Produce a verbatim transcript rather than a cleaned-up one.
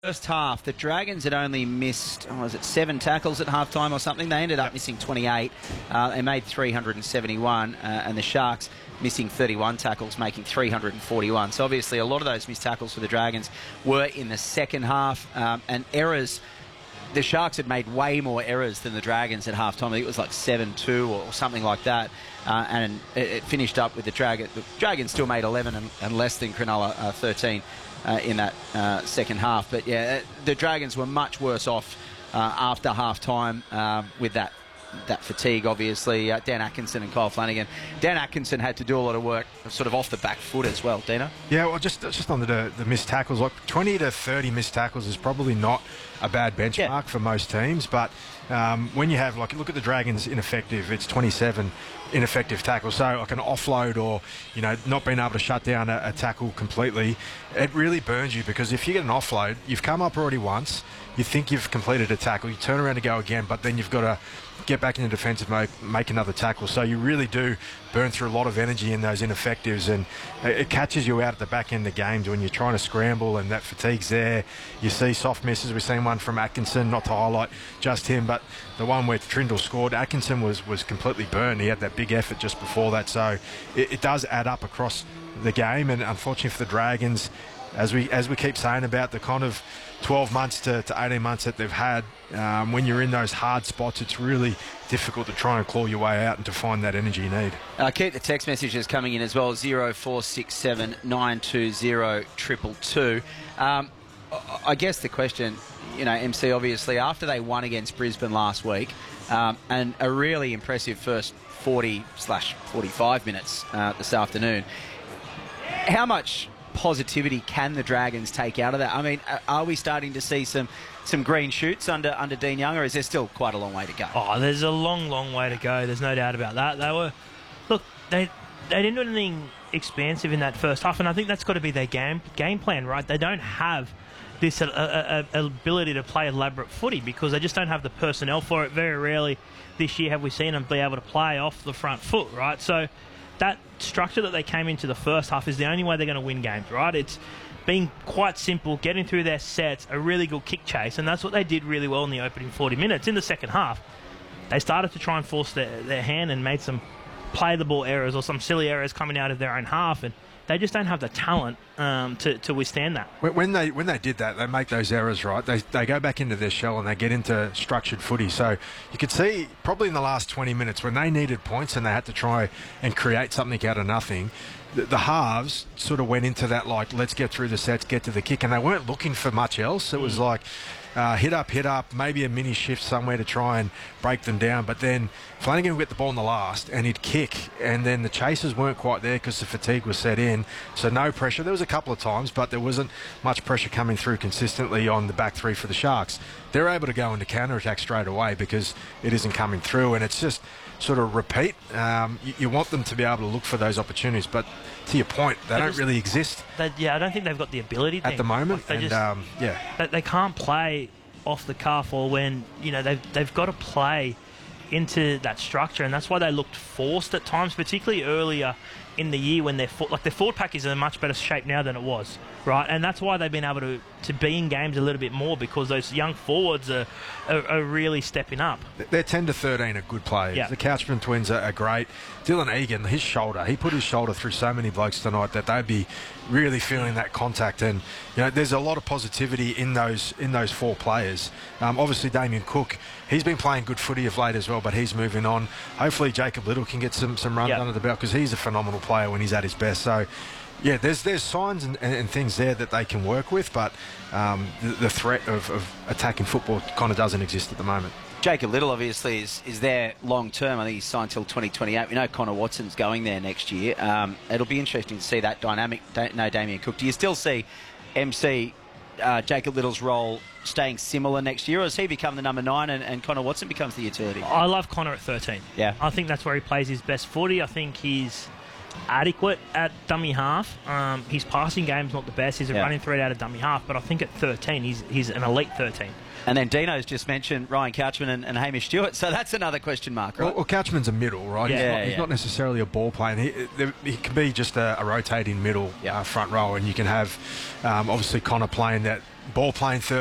First half, the Dragons had only missed, oh, was it seven tackles at halftime or something? They ended up missing twenty-eight. Uh, they made three hundred seventy-one, uh, and the Sharks missing thirty-one tackles, making three hundred forty-one. So obviously a lot of those missed tackles for the Dragons were in the second half, um, and errors. The Sharks had made way more errors than the Dragons at halftime. I think it was like seven two or something like that. Uh, and it, it finished up with the Dragons. The Dragons still made eleven and, and less than Cronulla uh, thirteen uh, in that uh, second half. But yeah, the Dragons were much worse off uh, after halftime uh, with that that fatigue, obviously. Uh, Dan Atkinson and Kyle Flanagan. Dan Atkinson had to do a lot of work sort of off the back foot as well, Dino. Yeah, well, just just on the, the missed tackles, like twenty to thirty missed tackles is probably not a bad benchmark yeah. for most teams, but um, when you have, like, look at the Dragons ineffective, it's twenty-seven ineffective tackles, so like an offload or, you know, not being able to shut down a, a tackle completely, it really burns you, because if you get an offload, you've come up already once, you think you've completed a tackle, you turn around to go again, but then you've got to get back in the defensive mode, make another tackle. So you really do burn through a lot of energy in those ineffectives, and it catches you out at the back end of games when you're trying to scramble and that fatigue's there. You see soft misses. We've seen one from Atkinson, not to highlight just him, but the one where Trindle scored, Atkinson was, was completely burned. He had that big effort just before that. So it, it does add up across the game, and unfortunately for the Dragons, as we as we keep saying about the kind of twelve months to, to eighteen months that they've had, um, when you're in those hard spots, it's really difficult to try and claw your way out and to find that energy you need. Uh, keep the text messages coming in as well, zero four six seven nine two zero two two two. Um, I guess the question, you know, M C, obviously, after they won against Brisbane last week, um, and a really impressive first forty slash forty-five minutes uh, this afternoon, how much positivity can the Dragons take out of that? I mean, are we starting to see some some green shoots under under Dean Young, or is there still quite a long way to go? Oh, there's a long, long way to go. There's no doubt about that. They were, look, they they didn't do anything expansive in that first half, and I think that's got to be their game game plan, right? They don't have this uh, uh, uh, ability to play elaborate footy because they just don't have the personnel for it. Very rarely this year have we seen them be able to play off the front foot, right? So that structure that they came into the first half is the only way they're going to win games, right? It's being quite simple, getting through their sets, a really good kick chase, and that's what they did really well in the opening forty minutes. In the second half, they started to try and force their, their hand and made some play the ball errors or some silly errors coming out of their own half, and they just don't have the talent um, to, to withstand that. When they when they did that, they make those errors, right? They they go back into their shell and they get into structured footy. So you could see probably in the last twenty minutes when they needed points and they had to try and create something out of nothing, the, the halves sort of went into that, like, let's get through the sets, get to the kick, and they weren't looking for much else. It was like Uh, hit up, hit up, maybe a mini shift somewhere to try and break them down. But then Flanagan would get the ball in the last and he'd kick, and then the chasers weren't quite there because the fatigue was set in. So no pressure. There was a couple of times, but there wasn't much pressure coming through consistently on the back three for the Sharks. They're able to go into counter-attack straight away because it isn't coming through, and it's just sort of repeat. Um, you, you want them to be able to look for those opportunities, but to your point, they, they don't just, really exist. They, yeah, I don't think they've got the ability at the moment. Like they, and, just, um, yeah. they, they can't play off the cuff, or when, you know, they've, they've got to play into that structure, and that's why they looked forced at times, particularly earlier in the year when their like their forward pack is in a much better shape now than it was, right? And that's why they've been able to, to be in games a little bit more, because those young forwards are, are, are really stepping up. They're ten to thirteen are good players. Yeah. The Couchman twins are, are great. Dylan Egan, his shoulder, he put his shoulder through so many blokes tonight that they'd be really feeling that contact. And, you know, there's a lot of positivity in those in those four players. Um, obviously, Damien Cook, he's been playing good footy of late as well, but he's moving on. Hopefully, Jacob Little can get some, some runs yep. under the belt, because he's a phenomenal player when he's at his best. So, yeah, there's there's signs and, and, and things there that they can work with, but um, the, the threat of, of attacking football kind of doesn't exist at the moment. Jacob Little obviously is, is there long term. I think he's signed till twenty twenty-eight. We know Connor Watson's going there next year. Um, it'll be interesting to see that dynamic. No Damien Cook. Do you still see M C uh, Jacob Little's role staying similar next year, or does he become the number nine and, and Connor Watson becomes the utility? I love Connor at thirteen. Yeah, I think that's where he plays his best footy. I think he's adequate at dummy half. Um, his passing game's not the best. He's a Yeah. running threat out of dummy half, but I think at thirteen, he's he's an elite thirteen. And then Dino's just mentioned Ryan Couchman and, and Hamish Stewart, so that's another question mark, right? Well, well Couchman's a middle, right? Yeah, he's not, yeah, he's yeah. not necessarily a ball player. He, there- he can be just a, a rotating middle Yeah. uh, front row, and you can have um, obviously Connor playing that ball playing third.